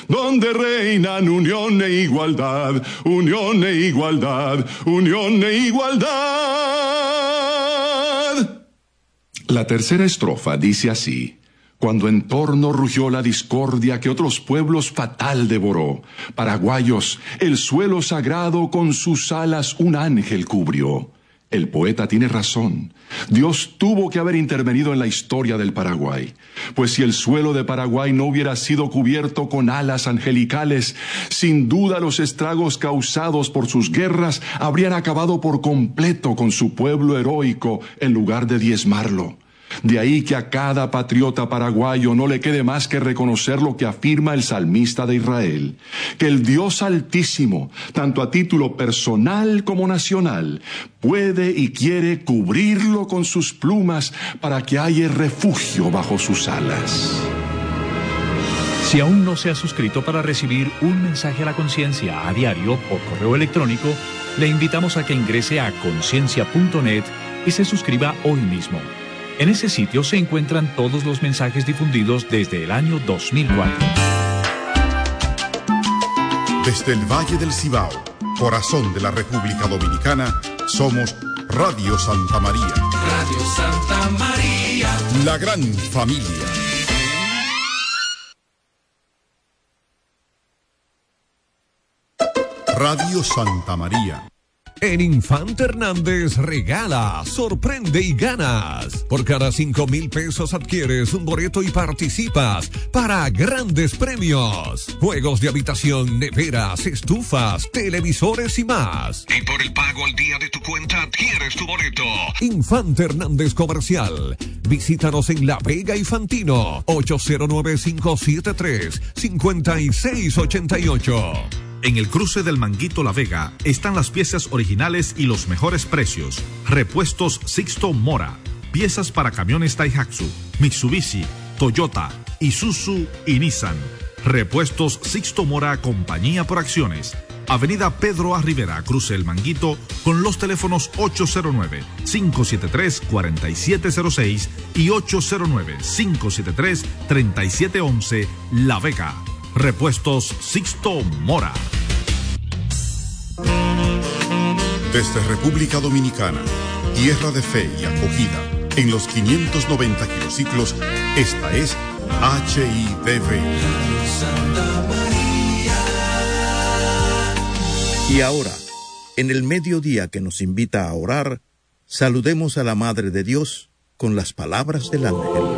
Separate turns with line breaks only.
donde reinan unión e igualdad, unión e igualdad, unión e igualdad. La tercera estrofa dice así: cuando en torno rugió la discordia que otros pueblos fatal devoró, paraguayos, el suelo sagrado con sus alas un ángel cubrió. El poeta tiene razón. Dios tuvo que haber intervenido en la historia del Paraguay, pues si el suelo de Paraguay no hubiera sido cubierto con alas angelicales, sin duda los estragos causados por sus guerras habrían acabado por completo con su pueblo heroico en lugar de diezmarlo. De ahí que a cada patriota paraguayo no le quede más que reconocer lo que afirma el salmista de Israel, que el Dios Altísimo, tanto a título personal como nacional, puede y quiere cubrirlo con sus plumas para que haya refugio bajo sus alas.
Si aún no se ha suscrito para recibir un mensaje a la conciencia a diario por correo electrónico, le invitamos a que ingrese a conciencia.net y se suscriba hoy mismo. En ese sitio se encuentran todos los mensajes difundidos desde el año 2004.
Desde el Valle del Cibao, corazón de la República Dominicana, somos Radio Santa María.
Radio Santa María.
La gran familia. Radio Santa María.
En Infante Hernández regala, sorprende y ganas. Por cada 5,000 pesos adquieres un boleto y participas para grandes premios. Juegos de habitación, neveras, estufas, televisores y más.
Y por el pago al día de tu cuenta adquieres tu boleto.
Infante Hernández Comercial. Visítanos en La Vega y Fantino. 809-573-5688.
En el cruce del Manguito La Vega están las piezas originales y los mejores precios. Repuestos Sixto Mora. Piezas para camiones Daihatsu, Mitsubishi, Toyota, Isuzu y Nissan. Repuestos Sixto Mora, compañía por acciones. Avenida Pedro A. Rivera, cruce el Manguito, con los teléfonos 809-573-4706 y 809-573-3711, La Vega. Repuestos Sixto Mora.
Desde República Dominicana, tierra de fe y acogida, en los 590 kilociclos, esta es HIDV.
Y ahora, en el mediodía que nos invita a orar, saludemos a la Madre de Dios con las palabras del ángel.